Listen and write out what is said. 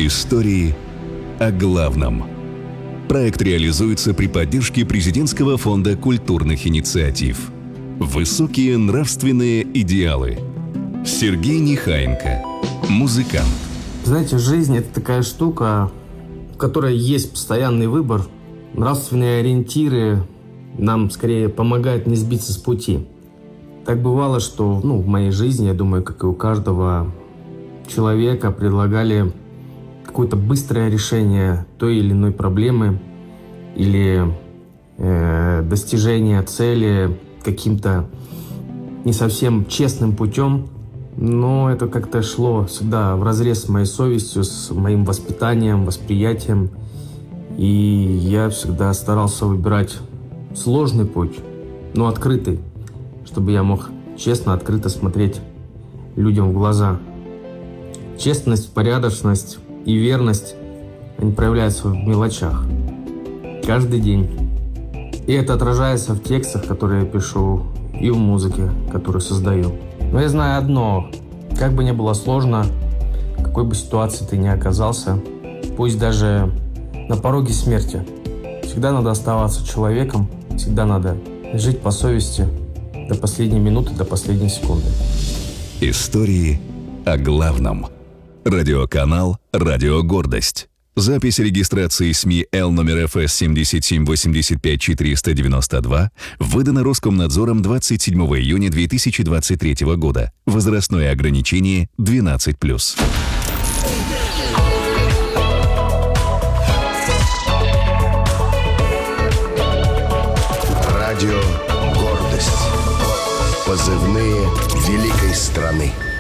Истории о главном. Проект реализуется при поддержке Президентского фонда культурных инициатив. Высокие нравственные идеалы. Сергей Нехаенко, музыкант. Знаете, жизнь — это такая штука, в которой есть постоянный выбор. Нравственные ориентиры нам скорее помогают не сбиться с пути. Так бывало, что в моей жизни, я думаю, как и у каждого человека, предлагали какое-то быстрое решение той или иной проблемы или достижение цели каким-то не совсем честным путем, но это как-то шло всегда вразрез с моей совестью, с моим воспитанием, восприятием, и я всегда старался выбирать сложный путь, но открытый, чтобы я мог честно, открыто смотреть людям в глаза. Честность, порядочность и верность, они проявляются в мелочах. Каждый день. И это отражается в текстах, которые я пишу, и в музыке, которую создаю. Но я знаю одно. Как бы ни было сложно, в какой бы ситуации ты ни оказался, пусть даже на пороге смерти, всегда надо оставаться человеком, всегда надо жить по совести до последней минуты, до последней секунды. Истории о главном. Радиоканал «Радио Гордость». Запись регистрации СМИ Л номер ФС 7785492 выдана Роскомнадзором 27 июня 2023 года. Возрастное ограничение 12+. Радио «Гордость». Позывные великой страны.